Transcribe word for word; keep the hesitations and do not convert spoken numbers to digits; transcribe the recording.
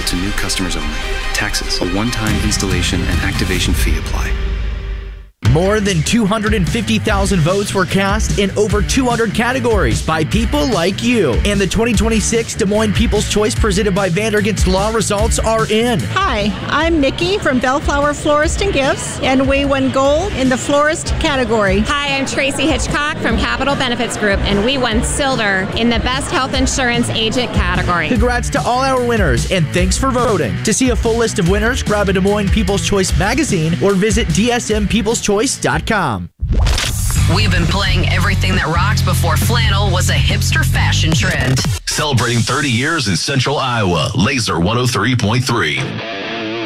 to new customers only. Taxes, a one-time installation and activation fee apply. More than two hundred fifty thousand votes were cast in over two hundred categories by people like you. And the twenty twenty-six Des Moines People's Choice presented by Vandergast Law results are in. Hi, I'm Nikki from Bellflower Florist and Gifts, and we won gold in the florist category. Hi, I'm Tracy Hitchcock from Capital Benefits Group, and we won silver in the Best Health Insurance Agent category. Congrats to all our winners, and thanks for voting. To see a full list of winners, grab a Des Moines People's Choice magazine or visit D S M peoples choice dot com. We've been playing everything that rocks before flannel was a hipster fashion trend. Celebrating thirty years in Central Iowa, Laser one oh three point three.